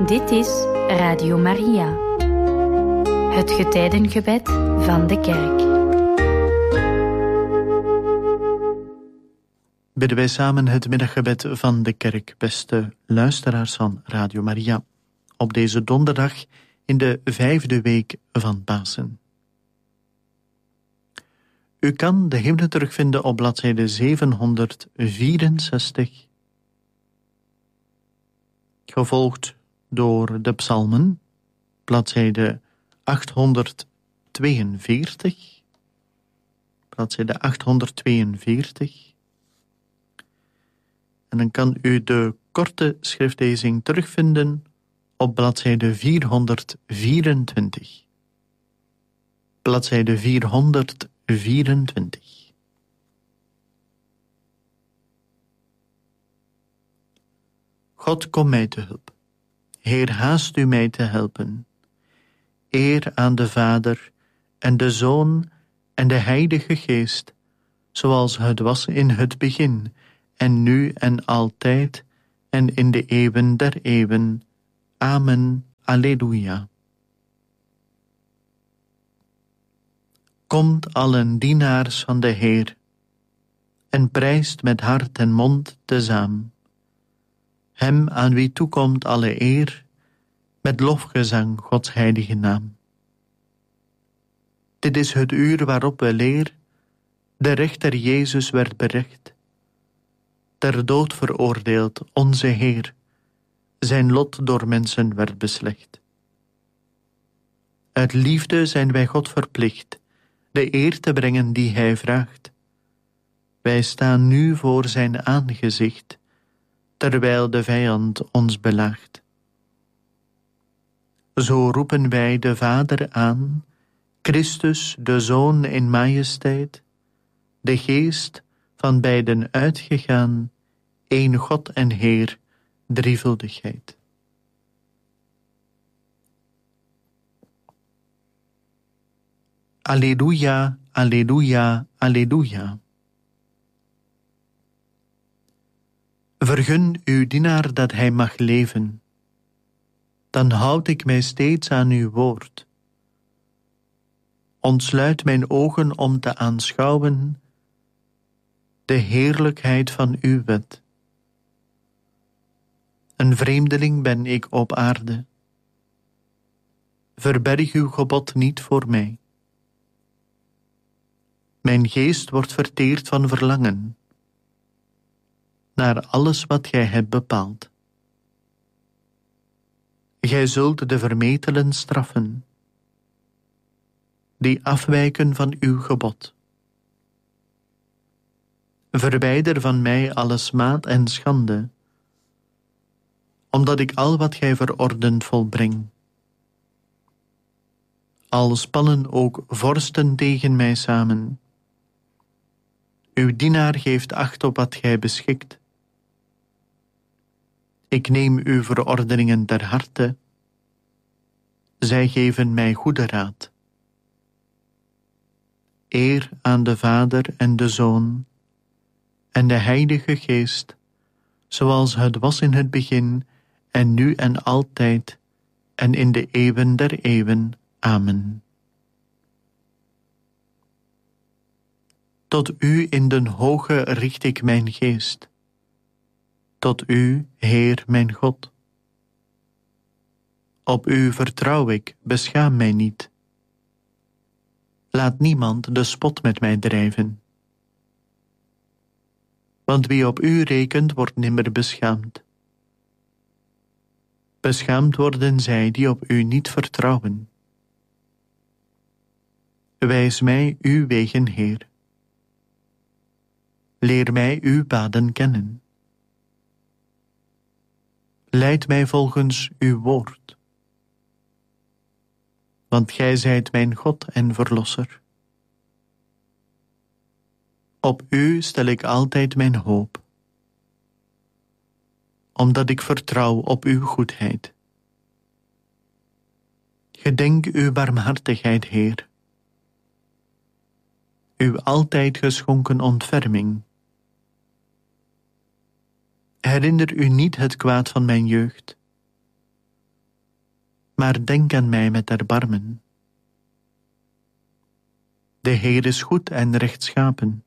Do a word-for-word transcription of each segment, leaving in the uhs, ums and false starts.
Dit is Radio Maria, het getijdengebed van de kerk. Bidden wij samen het middaggebed van de kerk, beste luisteraars van Radio Maria, op deze donderdag in de vijfde week van Pasen. U kan de hymne terugvinden op bladzijde zevenhonderdvierenzestig, gevolgd door de psalmen, bladzijde achthonderdtweeënveertig, bladzijde achthonderdtweeënveertig. En dan kan u de korte schriftlezing terugvinden op bladzijde vierhonderdvierentwintig. Bladzijde vierhonderdvierentwintig. God, kom mij te hulp. Heer, haast u mij te helpen. Eer aan de Vader en de Zoon en de Heilige Geest, zoals het was in het begin, en nu en altijd, en in de eeuwen der eeuwen. Amen. Alleluia. Komt allen dienaars van de Heer, en prijst met hart en mond tezaam hem aan wie toekomt alle eer, met lofgezang Gods heilige naam. Dit is het uur waarop weleer de rechter Jezus werd berecht, ter dood veroordeeld onze Heer, zijn lot door mensen werd beslecht. Uit liefde zijn wij God verplicht de eer te brengen die hij vraagt. Wij staan nu voor zijn aangezicht, terwijl de vijand ons belaagt. Zo roepen wij de Vader aan, Christus, de Zoon in majesteit, de Geest van beiden uitgegaan, één God en Heer, drievuldigheid. Alleluia, alleluia, alleluia. Vergun uw dienaar dat hij mag leven, dan houd ik mij steeds aan uw woord. Ontsluit mijn ogen om te aanschouwen de heerlijkheid van uw wet. Een vreemdeling ben ik op aarde. Verberg uw gebod niet voor mij. Mijn geest wordt verteerd van verlangen naar alles wat gij hebt bepaald. Gij zult de vermetelen straffen, die afwijken van uw gebod. Verwijder van mij alle smaad en schande, omdat ik al wat gij verordent volbreng. Al spannen ook vorsten tegen mij samen, uw dienaar geeft acht op wat gij beschikt. Ik neem uw verordeningen ter harte, zij geven mij goede raad. Eer aan de Vader en de Zoon en de Heilige Geest, zoals het was in het begin en nu en altijd en in de eeuwen der eeuwen. Amen. Tot u in den hoge richt ik mijn geest, tot u, Heer mijn God. Op u vertrouw ik, beschaam mij niet. Laat niemand de spot met mij drijven. Want wie op u rekent, wordt nimmer beschaamd. Beschaamd worden zij die op u niet vertrouwen. Wijs mij uw wegen, Heer. Leer mij uw paden kennen. Leid mij volgens uw woord. Want gij zijt mijn God en Verlosser. Op u stel ik altijd mijn hoop, omdat ik vertrouw op uw goedheid. Gedenk uw barmhartigheid, Heer, uw altijd geschonken ontferming. Herinner u niet het kwaad van mijn jeugd. maar denk aan mij met erbarmen. De Heer is goed en rechtschapen.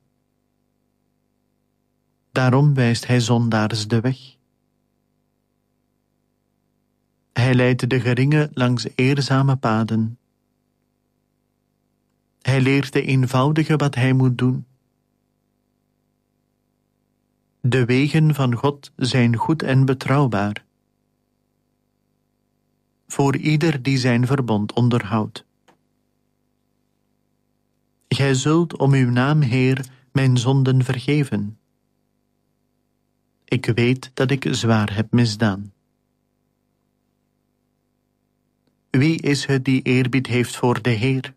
Daarom wijst hij zondaars de weg. Hij leidt de geringen langs eerzame paden. Hij leert de eenvoudige wat hij moet doen. De wegen van God zijn goed en betrouwbaar, voor ieder die zijn verbond onderhoudt. Gij zult om uw naam, Heer, mijn zonden vergeven. Ik weet dat ik zwaar heb misdaan. Wie is het die eerbied heeft voor de Heer?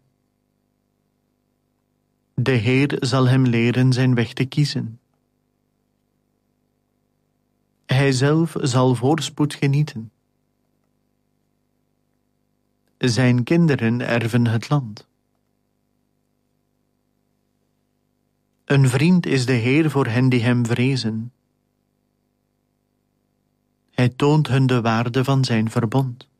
De Heer zal hem leren zijn weg te kiezen. Hij zelf zal voorspoed genieten. Zijn kinderen erven het land. Een vriend is de Heer voor hen die hem vrezen. Hij toont hun de waarde van zijn verbond.